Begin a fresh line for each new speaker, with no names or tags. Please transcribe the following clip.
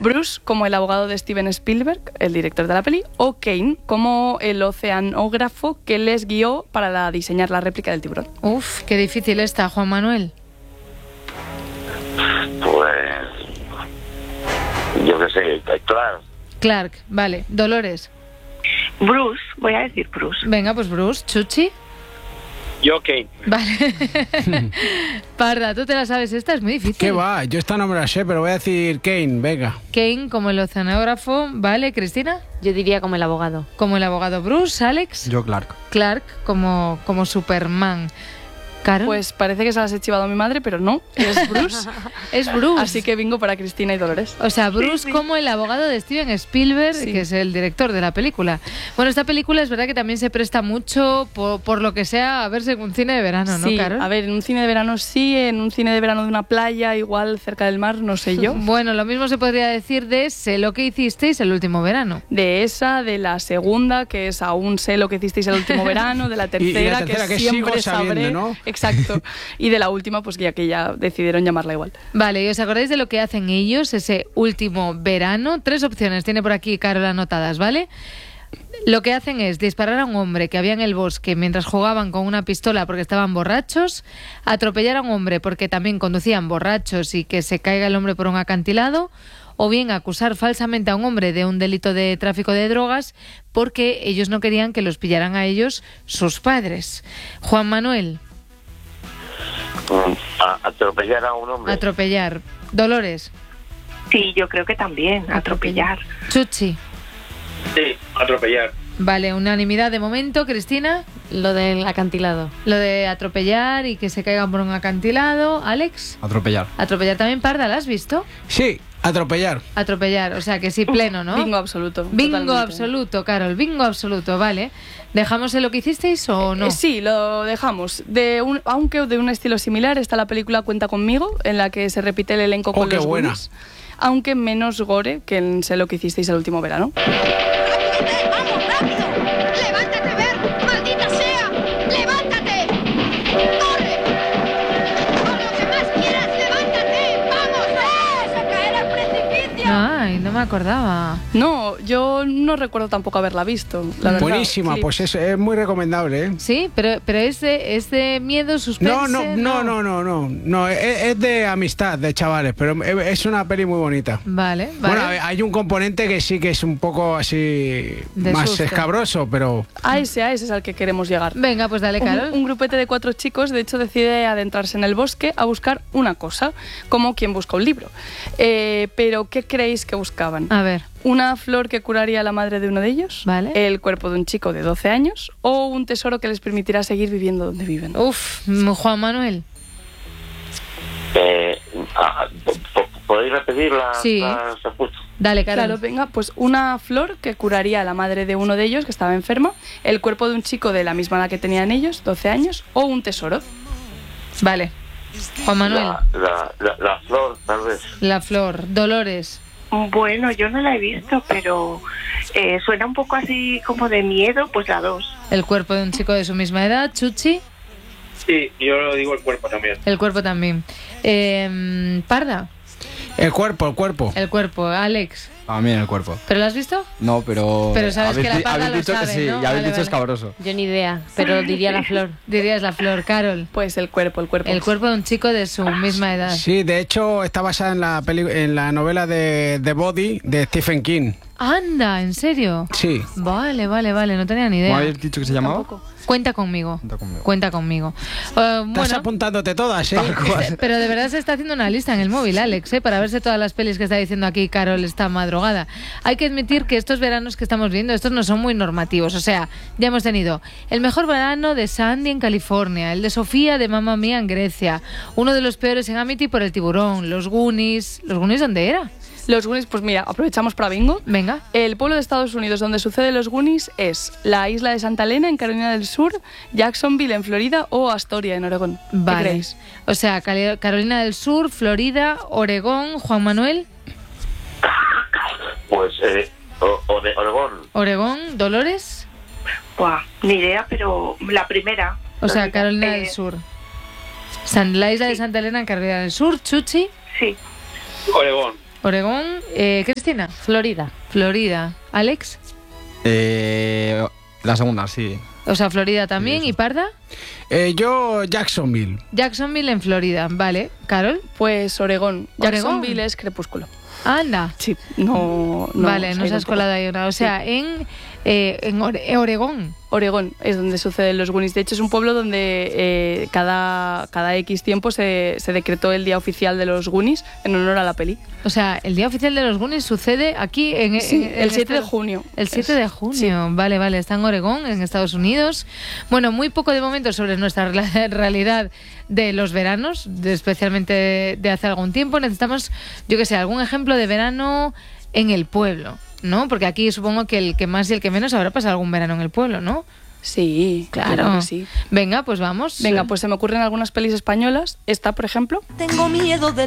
Bruce como el abogado de Steven Spielberg, el director de la peli, o Kane como el oceanógrafo que les guió para diseñar la réplica del tiburón.
Uf, qué difícil está, Juan Manuel.
Pues... yo qué sé, Clark.
Clark, vale. Dolores.
Bruce, voy a decir Bruce.
Venga, pues Bruce. Chuchi.
Yo, Kane.
Vale. Parda, ¿tú te la sabes? Esta es muy difícil.
¿Qué va? Yo esta no me la sé, pero voy a decir Kane, venga.
Kane como el oceanógrafo, ¿vale? ¿Cristina?
Yo diría como el abogado.
Como el abogado. Bruce. ¿Alex?
Yo, Clark.
Clark como Superman. ¿Carol?
Pues parece que se las he chivado a mi madre, pero no, es Bruce.
Es Bruce.
Así que bingo para Cristina y Dolores.
O sea, Bruce como el abogado de Steven Spielberg, que es el director de la película. Bueno, esta película es verdad que también se presta mucho, por lo que sea, a verse en un cine de verano, ¿no,
Sí,
Carol?
a ver, en un cine de verano sí, en un cine de verano de una playa, igual cerca del mar, no sé yo.
Bueno, lo mismo se podría decir de Sé lo que hicisteis el último verano.
De esa, de la segunda, que es Aún sé lo que hicisteis el último verano, de la tercera,
y la tercera,
que
sigo
siempre
sabiendo,
sabré.
¿no?
Exacto. Y de la última, pues ya que ya decidieron llamarla igual.
Vale, ¿y os acordáis de lo que hacen ellos ese último verano? 3 opciones tiene por aquí Carol anotadas, ¿vale? Lo que hacen es disparar a un hombre que había en el bosque mientras jugaban con una pistola porque estaban borrachos, atropellar a un hombre porque también conducían borrachos y que se caiga el hombre por un acantilado, o bien acusar falsamente a un hombre de un delito de tráfico de drogas porque ellos no querían que los pillaran a ellos sus padres. Juan Manuel.
Atropellar a un hombre.
Atropellar. Dolores.
Sí, yo creo que también, atropellar.
Chuchi.
Sí, atropellar.
Vale, unanimidad de momento. Cristina.
Lo del acantilado.
Lo de atropellar y que se caigan por un acantilado. Alex.
Atropellar.
Atropellar también. Parda, ¿la has visto?
Sí, atropellar.
Atropellar, o sea que sí, pleno, ¿no?
Bingo absoluto.
Bingo
totalmente.
absoluto, Carol. Bingo absoluto, vale. ¿Dejamos en lo que hicisteis o no?
Sí, lo dejamos. Aunque de un estilo similar está la película Cuenta conmigo, en la que se repite el elenco con
qué
los
buena.
Goonies, aunque menos gore que en Sé lo que hicisteis el último verano.
¡Vamos, rápido! ¡Levántate, Bert! ¡Maldita sea! ¡Levántate! ¡Corre! ¡Con lo que más quieras, levántate! ¡Vamos! ¡Vas a caer al precipicio!
Ay, no me acordaba.
No, yo no recuerdo tampoco haberla visto, la verdad.
Buenísima,
Sí.
pues es muy recomendable, ¿eh?
Sí, pero es de miedo, suspense.
No, es de amistad, de chavales, pero es una peli muy bonita.
Vale.
Bueno, hay un componente que sí que es un poco así
De
más
susto.
escabroso, pero...
A ese es al que queremos llegar.
Venga, pues dale, Carol.
Un grupete de 4 chicos, de hecho, decide adentrarse en el bosque a buscar una cosa, como quien busca un libro. Pero, ¿qué creéis que buscaban?
A ver.
¿Una flor que curaría a la madre de uno de ellos?
Vale.
¿El cuerpo de un chico de 12 años? ¿O un tesoro que les permitirá seguir viviendo donde viven?
Uf, Juan Manuel.
¿Podéis repetir
Sí.
las respuestas?
Dale, Carol.
Claro, venga, pues una flor que curaría a la madre de uno de ellos que estaba enferma, el cuerpo de un chico de la misma edad que tenían ellos, 12 años, o un tesoro.
Vale. Juan Manuel.
La flor, tal vez.
La flor. Dolores.
Bueno, yo no la he visto, pero suena un poco así como de miedo, pues la 2.
El cuerpo de un chico de su misma edad. Chuchi.
Sí, yo lo digo el cuerpo también.
El cuerpo también. Parda.
El cuerpo.
El cuerpo. Alex.
También el cuerpo.
¿Pero lo has visto?
No, pero...
Pero sabes que la Parda
habéis
lo
dicho
sabe,
que sí,
¿no?
ya habéis
Vale,
dicho
vale.
escabroso.
Yo ni idea, pero diría la flor.
Dirías la flor, Carol.
Pues el cuerpo.
El cuerpo de un chico de su misma edad.
Sí, de hecho está basada en la novela de The Body de Stephen King.
Anda, ¿en serio?
Sí.
Vale, no tenía ni
¿Cómo
idea.
habéis dicho que se llamaba?
Cuenta conmigo.
Cuenta conmigo.
Estás
Bueno,
apuntándote todas, ¿eh?
pero de verdad se está haciendo una lista en el móvil, Alex, para verse todas las pelis que está diciendo aquí Carol esta madrugada. Hay que admitir que estos veranos que estamos viendo, estos no son muy normativos. O sea, ya hemos tenido el mejor verano de Sandy en California, el de Sofía de Mamma Mía en Grecia, uno de los peores en Amity por el tiburón, los Goonies. ¿Los Goonies dónde era?
Los Goonies, pues mira, aprovechamos para bingo.
Venga.
El pueblo de Estados Unidos donde sucede los Goonies es la isla de Santa Elena en Carolina del Sur, Jacksonville en Florida o Astoria en Oregón. ¿Qué
Vale.
creéis?
O sea, Carolina del Sur, Florida, Oregón. Juan Manuel.
Pues Oregón.
Oregón. Dolores.
Buah, ni idea, pero la primera.
O sea, Carolina del Sur. La isla de Santa Elena en Carolina del Sur. Chuchi.
Sí.
Oregón.
Oregón. Cristina.
Florida.
Florida. Alex.
La segunda, sí.
O sea, Florida también.
Sí,
¿Y Parda?
Yo, Jacksonville.
Jacksonville en Florida. Vale. ¿Carol?
Pues Oregón.
Oregón.
Jacksonville es Crepúsculo.
Anda.
Sí, no
Vale, no se
ido
has colado ahí una. O sea, en Oregón.
Oregón es donde suceden los Goonies. De hecho, es un pueblo donde cada X tiempo se decretó el día oficial de los Goonies en honor a la peli.
O sea, el día oficial de los Goonies sucede aquí en
el 7 de junio.
El 7 de junio, vale, está en Oregón, en Estados Unidos. Bueno, muy poco de momento sobre nuestra realidad de los veranos, especialmente de hace algún tiempo. Necesitamos, yo que sé, algún ejemplo de verano en el pueblo, ¿no? Porque aquí supongo que el que más y el que menos habrá pasado algún verano en el pueblo, ¿no?
Sí, claro que sí.
Venga, pues vamos.
Venga, pues se me ocurren algunas pelis españolas. Esta, por ejemplo.
Tengo miedo de